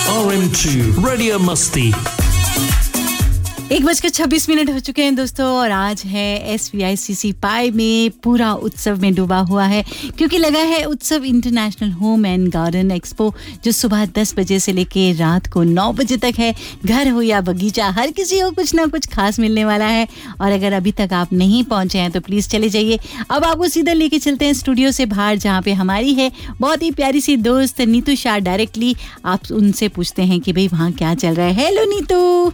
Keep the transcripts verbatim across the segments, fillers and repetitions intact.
R M two Radio Musty. एक बजकर छब्बीस मिनट हो चुके हैं दोस्तों और आज है एस वी आई सी सी पाई में पूरा उत्सव में डूबा हुआ है क्योंकि लगा है उत्सव international home and garden expo जो सुबह दस बजे से लेके रात को नौ बजे तक है। घर हो या बगीचा, हर किसी को कुछ ना कुछ खास मिलने वाला है और अगर अभी तक आप नहीं पहुंचे हैं तो प्लीज़ चले जाइए। अब आपको सीधा लेके चलते हैं स्टूडियो से बाहर जहाँ पे हमारी है बहुत ही प्यारी सी दोस्त नीतू शाह। डायरेक्टली आप उनसे पूछते हैं कि भाई वहाँ क्या चल रहा है। हेलो नीतू।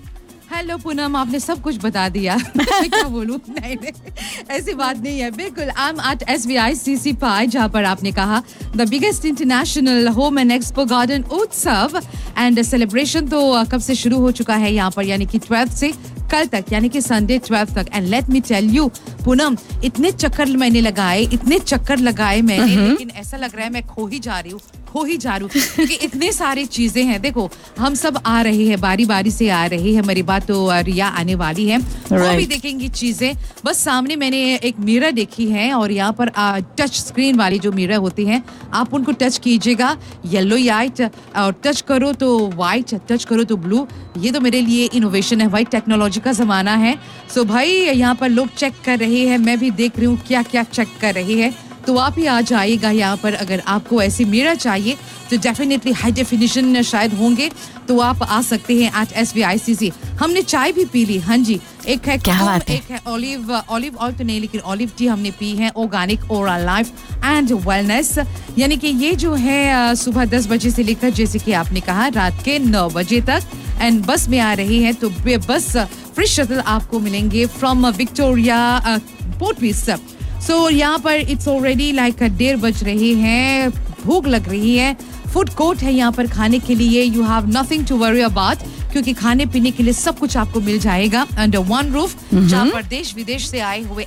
हेलो पूनम, आपने सब कुछ बता दिया। मैं क्या बोलूं? नहीं नहीं ऐसी बात नहीं है। बिल्कुल I am eight S V आई सी सी पाई जहां पर आपने कहा the biggest international home and expo garden उत्सव एंड सेलिब्रेशन तो कब से शुरू हो चुका है यहाँ पर, यानी कि ट्वेल्थ से कल तक, यानी कि संडे ट्वेल्थ तक। And let me tell you Poonam, इतने चक्कर मैंने लगाए इतने चक्कर लगाए मैंने, लेकिन ऐसा लग रहा है मैं खो ही जा रही हूँ खो ही जा रही हूँ क्योंकि इतनी सारी चीजें हैं। देखो हम सब आ रहे हैं, बारी बारी से आ रही है। मेरी बात तो रिया आने वाली है, वो right. भी देखेंगी चीजें। बस सामने मैंने एक मिरर देखी है और यहाँ पर टच स्क्रीन वाली जो मिरर होती हैं आप उनको टच कीजिएगा, येलो वाइट, और टच करो तो वाइट, टच करो तो ब्लू। ये तो मेरे लिए इनोवेशन है भाई, टेक्नोलॉजी का जमाना है। सो भाई यहाँ पर लोग चेक कर रहे हैं, मैं भी देख रही हूँ क्या क्या चेक कर रही है। तो आप ही आ जाइएगा यहाँ पर। अगर आपको ऐसी मिरर चाहिए तो डेफिनेटली हाई डेफिनेशन शायद होंगे, तो आप आ सकते हैं एट एस वी आई सी सी। हमने चाय भी पी ली, हाँ जी। एक है क्या बात है? एक है ऑलिव ऑलिव ऑयल तो नहीं, लेकिन ऑलिव टी हमने पी है। Organic oral life and wellness, यानी कि ये जो है सुबह दस बजे से लेकर जैसे कि आपने कहा रात के नौ बजे तक। एंड बस में आ रही है तो बस फ्री शटल आपको मिलेंगे from Victoria port piece. So so, यहाँ पर इट्स ऑलरेडी लाइक डेढ़ बज रही है, भूख लग रही है। फूड कोर्ट है यहाँ पर खाने के लिए, you have nothing to worry about, क्योंकि खाने पीने के लिए सब कुछ आपको मिल जाएगा अंडर वन रूफ, जहाँ पर देश विदेश से आए हुए